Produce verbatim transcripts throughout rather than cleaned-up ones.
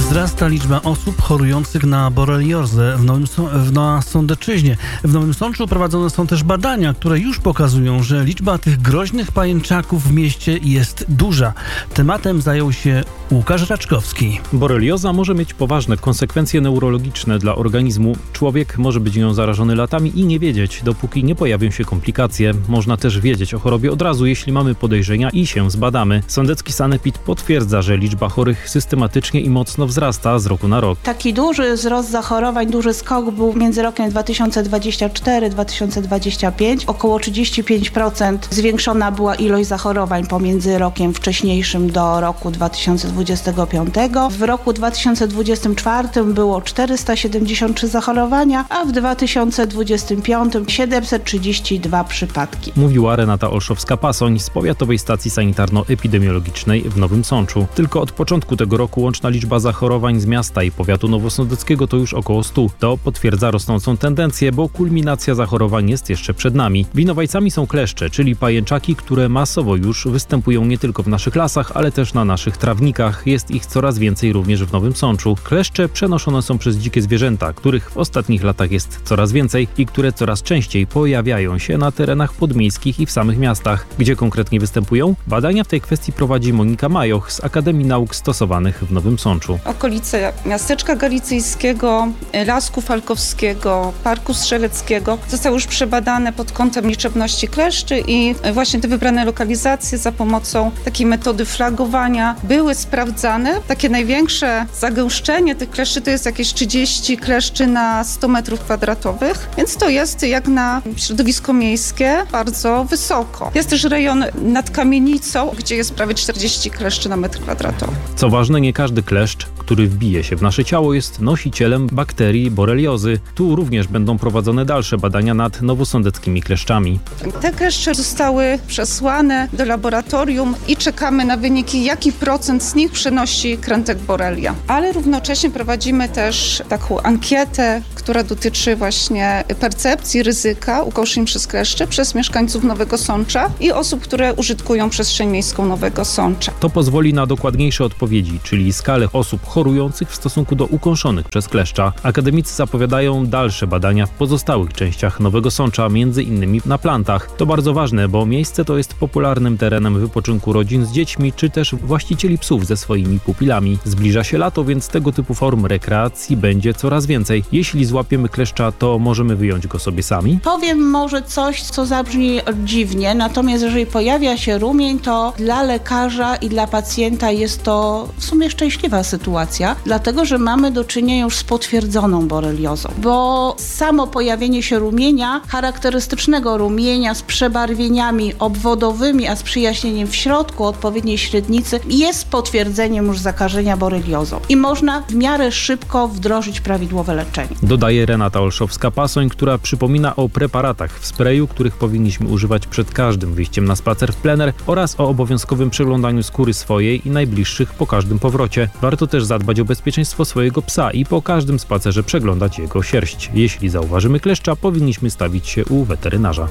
Wzrasta liczba osób chorujących na boreliozę w Nowym, w, na Sądeczyźnie. W Nowym Sączu prowadzone są też badania, które już pokazują, że liczba tych groźnych pajęczaków w mieście jest duża. Tematem zajął się Łukasz Raczkowski. Borelioza może mieć poważne konsekwencje neurologiczne dla organizmu. Człowiek może być nią zarażony latami i nie wiedzieć, dopóki nie pojawią się komplikacje. Można też wiedzieć o chorobie od razu, jeśli mamy podejrzenia i się zbadamy. Sądecki sanepid potwierdza, że liczba chorych systematycznie i mocno wzrasta z roku na rok. Taki duży wzrost zachorowań, duży skok był między rokiem dwa tysiące dwudziestym czwartym a dwa tysiące dwudziestym piątym. Około trzydzieści pięć procent zwiększona była ilość zachorowań pomiędzy rokiem wcześniejszym do roku dwa tysiące dwudziestego piątego. W roku dwa tysiące dwudziestym czwartym było czterysta siedemdziesiąt trzy zachorowania, a w dwa tysiące dwudziestym piątym siedemset trzydzieści dwa przypadki. Mówiła Renata Olszowska-Pasoń z Powiatowej Stacji Sanitarno-Epidemiologicznej w Nowym Sączu. Tylko od początku tego roku łączna liczba zachorowań z miasta i powiatu nowosądeckiego to już około stu. To potwierdza rosnącą tendencję, bo kulminacja zachorowań jest jeszcze przed nami. Winowajcami są kleszcze, czyli pajęczaki, które masowo już występują nie tylko w naszych lasach, ale też na naszych trawnikach. Jest ich coraz więcej również w Nowym Sączu. Kleszcze przenoszone są przez dzikie zwierzęta, których w ostatnich latach jest coraz więcej i które coraz częściej pojawiają się na terenach podmiejskich i w samych miastach. Gdzie konkretnie występują? Badania w tej kwestii prowadzi Monika Majoch z Akademii Nauk Stosowanych w Nowym Sączu. Okolice Miasteczka Galicyjskiego, Lasku Falkowskiego, Parku Strzeleckiego zostały już przebadane pod kątem liczebności kleszczy i właśnie te wybrane lokalizacje za pomocą takiej metody flagowania były sprawdzane. Takie największe zagęszczenie tych kleszczy to jest jakieś trzydzieści kleszczy na sto metrów kwadratowych, więc to jest jak na środowisko miejskie bardzo wysoko. Jest też rejon nad Kamienicą, gdzie jest prawie czterdzieści kleszczy na metr kwadratowy. Co ważne, nie każdy kleszcz, który wbije się w nasze ciało, jest nosicielem bakterii boreliozy. Tu również będą prowadzone dalsze badania nad nowosądeckimi kleszczami. Te kleszcze zostały przesłane do laboratorium i czekamy na wyniki, jaki procent z nich przenosi krętek borelia. Ale równocześnie prowadzimy też taką ankietę, która dotyczy właśnie percepcji ryzyka ukoszeń przez kleszcze przez mieszkańców Nowego Sącza i osób, które użytkują przestrzeń miejską Nowego Sącza. To pozwoli na dokładniejsze odpowiedzi, czyli skalę osób chorujących w stosunku do ukąszonych przez kleszcza. Akademicy zapowiadają dalsze badania w pozostałych częściach Nowego Sącza, między innymi na plantach. To bardzo ważne, bo miejsce to jest popularnym terenem wypoczynku rodzin z dziećmi, czy też właścicieli psów ze swoimi pupilami. Zbliża się lato, więc tego typu form rekreacji będzie coraz więcej. Jeśli złapiemy kleszcza, to możemy wyjąć go sobie sami? Powiem może coś, co zabrzmi dziwnie, natomiast jeżeli pojawia się rumień, to dla lekarza i dla pacjenta jest to w sumie szczęśliwa sytuacja, dlatego że mamy do czynienia już z potwierdzoną boreliozą, bo samo pojawienie się rumienia, charakterystycznego rumienia z przebarwieniami obwodowymi, a z przyjaśnieniem w środku odpowiedniej średnicy jest potwierdzeniem już zakażenia boreliozą i można w miarę szybko wdrożyć prawidłowe leczenie. Dodaje Renata Olszowska-Pasoń, która przypomina o preparatach w sprayu, których powinniśmy używać przed każdym wyjściem na spacer w plener oraz o obowiązkowym przeglądaniu skóry swojej i najbliższych po każdym powrocie. Warto też zadbać o bezpieczeństwo swojego psa i po każdym spacerze przeglądać jego sierść. Jeśli zauważymy kleszcza, powinniśmy stawić się u weterynarza.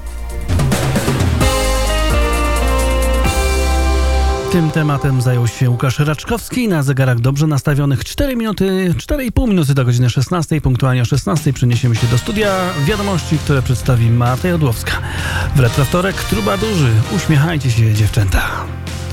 Tym tematem zajął się Łukasz Raczkowski. Na zegarach dobrze nastawionych cztery minuty, cztery i pół minuty do godziny szesnastej. Punktualnie o szesnastej przeniesiemy się do studia wiadomości, które przedstawi Marta Jodłowska. W Retro Wtorek Trubadurzy. Uśmiechajcie się, dziewczęta.